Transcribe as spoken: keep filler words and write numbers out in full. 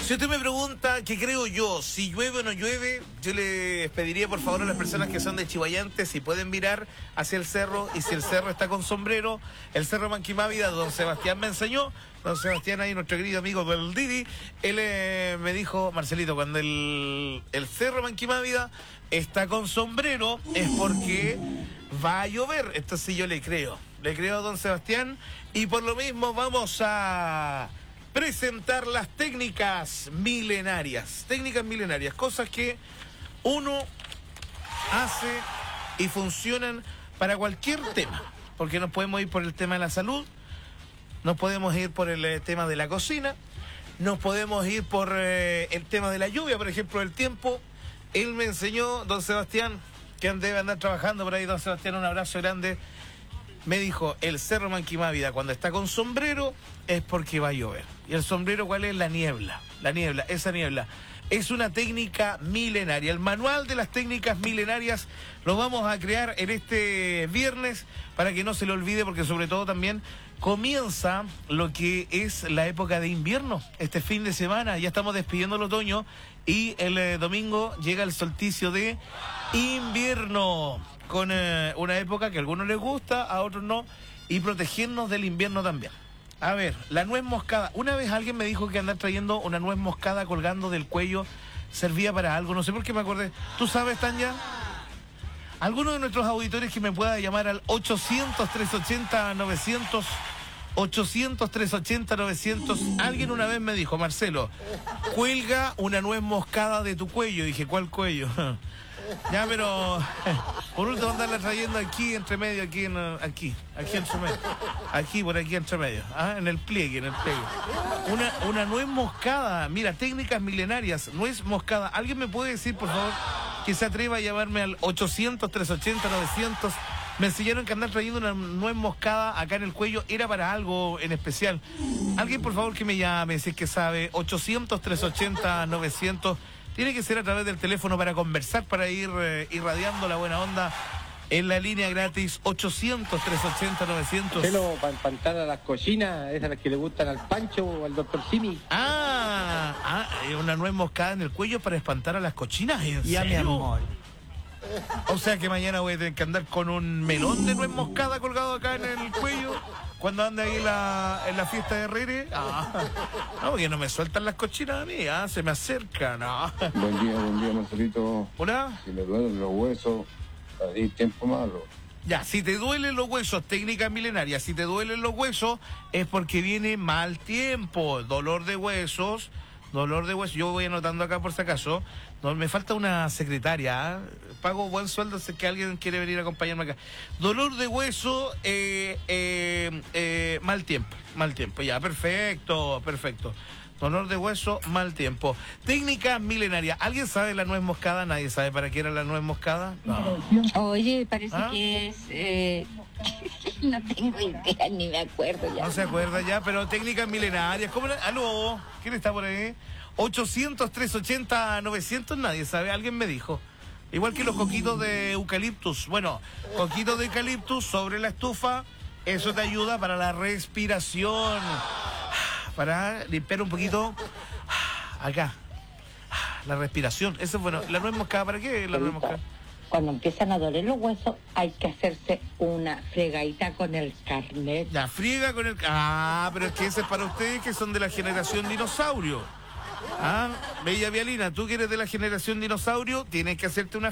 Si usted me pregunta qué creo yo, si llueve o no llueve, yo les pediría por favor a las personas que son de Chibayante si pueden mirar hacia el cerro, y si el cerro está con sombrero, el cerro Manquimávida, don Sebastián me enseñó, don Sebastián ahí, nuestro querido amigo del Didi, él eh, me dijo, Marcelito, cuando el, el cerro Manquimávida está con sombrero es porque va a llover. Entonces yo le creo, le creo a don Sebastián, y por lo mismo vamos a presentar las técnicas milenarias, técnicas milenarias, cosas que uno hace y funcionan para cualquier tema, porque nos podemos ir por el tema de la salud, nos podemos ir por el eh, tema de la cocina, nos podemos ir por eh, el tema de la lluvia, por ejemplo, el tiempo. Él me enseñó, don Sebastián, que debe andar trabajando por ahí, don Sebastián, un abrazo grande. Me dijo, el cerro Manquimávida cuando está con sombrero es porque va a llover. ¿Y el sombrero cuál es? La niebla. La niebla, esa niebla. Es una técnica milenaria. El manual de las técnicas milenarias lo vamos a crear en este viernes para que no se lo olvide, porque sobre todo también comienza lo que es la época de invierno. Este fin de semana ya estamos despidiendo el otoño y el eh, domingo llega el solsticio de invierno, con eh, una época que a algunos les gusta, a otros no, y protegernos del invierno también. A ver, la nuez moscada. Una vez alguien me dijo que andar trayendo una nuez moscada colgando del cuello servía para algo. No sé por qué me acordé. ¿Tú sabes, Tanya? ¿Alguno de nuestros auditores que me pueda llamar al ochocientos, trescientos ochenta, novecientos? ochocientos, trescientos ochenta, novecientos. Alguien una vez me dijo, Marcelo, cuelga una nuez moscada de tu cuello. Y dije, ¿cuál cuello? Ya, pero por último andarla trayendo aquí entre medio, aquí, en, aquí, aquí entre medio, aquí, por aquí entre medio, ¿ah? En el pliegue, en el pliegue. Una, una nuez moscada, mira, técnicas milenarias, nuez moscada. ¿Alguien me puede decir, por favor, que se atreva a llamarme al ochocientos, trescientos ochenta, novecientos? Me enseñaron que andar trayendo una nuez moscada acá en el cuello era para algo en especial. Alguien, por favor, que me llame, si es que sabe, ochocientos, trescientos ochenta, novecientos. Tiene que ser a través del teléfono para conversar, para ir eh, irradiando la buena onda en la línea gratis ochocientos, trescientos ochenta, novecientos. Marcelo, para espantar a las cochinas, esas las que le gustan al Pancho o al doctor Simi. Ah, ah, una nuez moscada en el cuello para espantar a las cochinas. ¿En y a mi serio? amor. O sea que mañana voy a tener que andar con un melón de nuez moscada colgado acá en el cuello cuando ande ahí la, en la fiesta de Rere. Ah, no, porque no me sueltan las cochinas a mí, ah, se me acercan. Ah. Buen día, buen día, Marcelito. Hola. Si le duelen los huesos, así tiempo malo. Ya, si te duelen los huesos, técnica milenaria, si te duelen los huesos es porque viene mal tiempo, dolor de huesos, dolor de huesos. Yo voy anotando acá por si acaso. No, me falta una secretaria, ¿eh? Pago buen sueldo, sé que alguien quiere venir a acompañarme acá. Dolor de hueso, eh, eh, eh, mal tiempo, mal tiempo, ya, perfecto, perfecto. Dolor de hueso, mal tiempo. Técnica milenaria. ¿Alguien sabe la nuez moscada? ¿Nadie sabe para qué era la nuez moscada? No. Oye, parece ¿Ah? que es... Eh... no tengo idea, ni me acuerdo ya. No se acuerda ya, pero técnicas milenarias. ¿Cómo? ¿Aló? ¿Quién está por ahí? ochocientos, trescientos ochenta, novecientos, nadie sabe, alguien me dijo. Igual que los coquitos de eucaliptus. Bueno, coquitos de eucaliptus sobre la estufa, eso te ayuda para la respiración. Para limpiar un poquito acá. La respiración. Eso es bueno. ¿La nuez moscada para qué? La nuez moscada. Cuando empiezan a doler los huesos, hay que hacerse una fregadita con el carnet. La friega con el... Ah, pero es que ese es para ustedes que son de la generación dinosaurio. Ah, Bella Vialina, tú que eres de la generación dinosaurio, tienes que hacerte una